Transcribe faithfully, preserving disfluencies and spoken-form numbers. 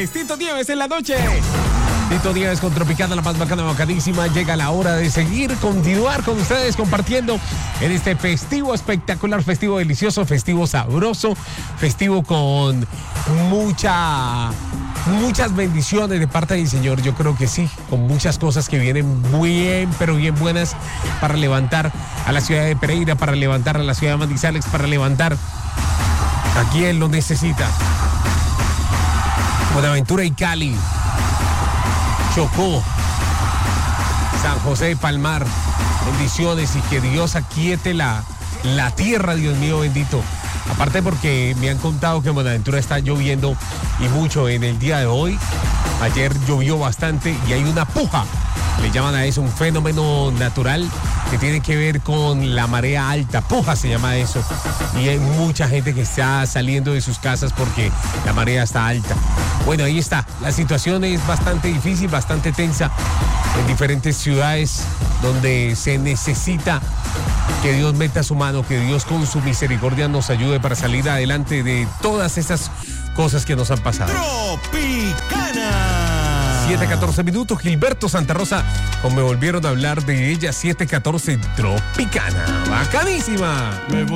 Nieves. Tito Nieves en la noche. Tito Nieves con Tropicana, la más bacana, bacadísima. Llega la hora de seguir, continuar con ustedes compartiendo en este festivo espectacular, festivo delicioso, festivo sabroso, festivo con mucha, muchas bendiciones de parte del Señor. Yo creo que sí, con muchas cosas que vienen bien, pero bien buenas para levantar a la ciudad de Pereira, para levantar a la ciudad de Manizales, para levantar a quien lo necesita. Buenaventura y Cali, Chocó, San José de Palmar, bendiciones y que Dios aquiete la, la tierra, Dios mío bendito. Aparte porque me han contado que en Buenaventura está lloviendo y mucho en el día de hoy. Ayer llovió bastante y hay una puja, le llaman a eso un fenómeno natural que tiene que ver con la marea alta, puja se llama eso. Y hay mucha gente que está saliendo de sus casas porque la marea está alta. Bueno, ahí está, la situación es bastante difícil, bastante tensa en diferentes ciudades donde se necesita que Dios meta su mano, que Dios con su misericordia nos ayude para salir adelante de todas esas cosas que nos han pasado. Tropicana. siete catorce minutos, Gilberto Santa Rosa, como me volvieron a hablar de ella, siete catorce, Tropicana, bacanísima.